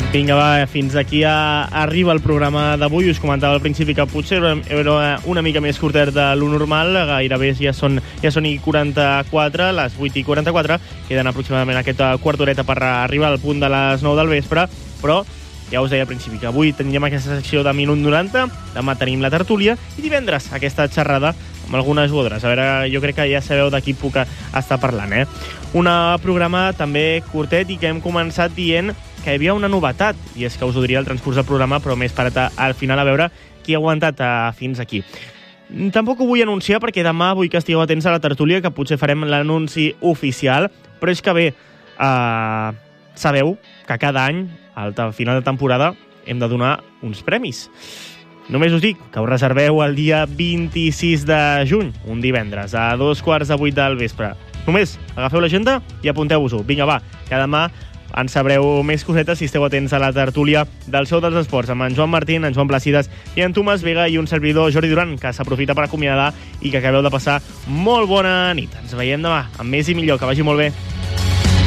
Vinga, va, fins aquí arriba el programa d'avui. Us comentava al principi que potser era una mica més curtet de lo normal, gairebé ja són i 44, les 8 i 44, queden aproximadament aquesta quarta horeta per arribar al punt de les 9 del vespre, però ja us deia al principi que avui tindríem aquesta secció de Minut 90, demà tenim la tertúlia i divendres aquesta xerrada amb algunes jugadores. A veure, jo crec que ja sabeu de qui puc estar parlant, Un programa també curtet i que hem començat dient que hi havia una novetat, i és que us ho diria al transcurs del programa, però m'he esperat al final a veure qui ha aguantat fins aquí. Tampoc ho vull anunciar perquè demà vull que estigueu atents a la tertúlia, que potser farem l'anunci oficial, però és que bé, sabeu que cada any, al final de temporada, hem de donar uns premis. Només us dic que us reserveu el dia 26 de juny, un divendres, a 7:15 del vespre. Només agafeu l'agenda i apunteu-vos-ho. Vinga, va, que demà en sabreu més cosetes si esteu atents a la tertúlia del Show dels Esports amb en Joan Martín, en Joan Placides i en Tomàs Vega i un servidor, Jordi Duran, que s'aprofita per acomiadar i que acabeu de passar molt bona nit. Ens veiem demà amb més i millor. Que vagi molt bé.